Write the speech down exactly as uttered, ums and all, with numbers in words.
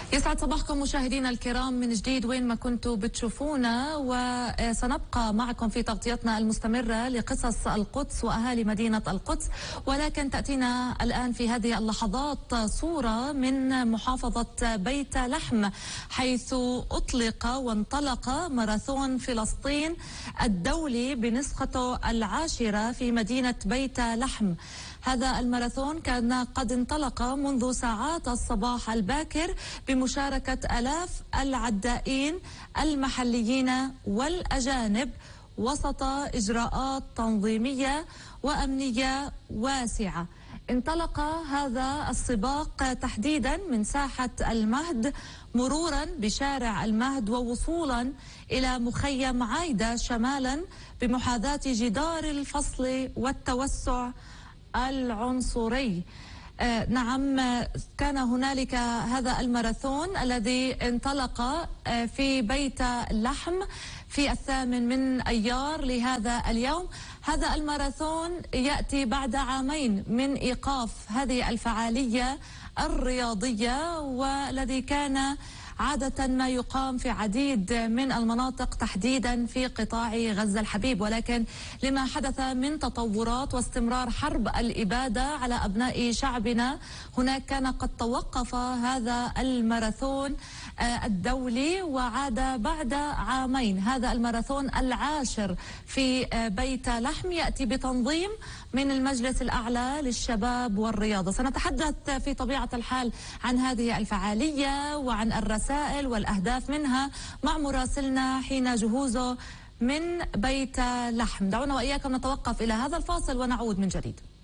يسعد صباحكم مشاهدينا الكرام من جديد وين ما كنتوا بتشوفونا، وسنبقى معكم في تغطيتنا المستمرة لقصص القدس وأهالي مدينة القدس. ولكن تأتينا الآن في هذه اللحظات صورة من محافظة بيت لحم، حيث أطلق وانطلق ماراثون فلسطين الدولي بنسخته العاشرة في مدينة بيت لحم. هذا الماراثون كان قد انطلق منذ ساعات الصباح الباكر بمشاركة آلاف العدائين المحليين والأجانب وسط إجراءات تنظيمية وأمنية واسعة. انطلق هذا السباق تحديدا من ساحة المهد مرورا بشارع المهد ووصولا إلى مخيم عايدة شمالا بمحاذاة جدار الفصل والتوسع العنصري. آه نعم، كان هنالك هذا الماراثون الذي انطلق آه في بيت لحم في الثامن من أيار لهذا اليوم. هذا الماراثون يأتي بعد عامين من إيقاف هذه الفعالية الرياضية، والذي كان عادة ما يقام في عديد من المناطق تحديدا في قطاع غزة الحبيب، ولكن لما حدث من تطورات واستمرار حرب الإبادة على أبناء شعبنا هناك كان قد توقف هذا الماراثون الدولي وعاد بعد عامين. هذا الماراثون العاشر في بيت لحم يأتي بتنظيم من المجلس الأعلى للشباب والرياضة. سنتحدث في طبيعة الحال عن هذه الفعالية وعن الرسائل والأهداف منها مع مراسلنا حين جهوزه من بيت لحم. دعونا وإياكم نتوقف إلى هذا الفاصل ونعود من جديد.